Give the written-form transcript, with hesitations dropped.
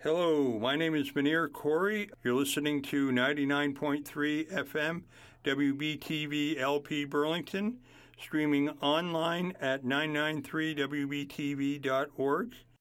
Hello, my name is Munir Corey. You're listening to 99.3 FM WBTV LP Burlington, streaming online at 993wbtv.org.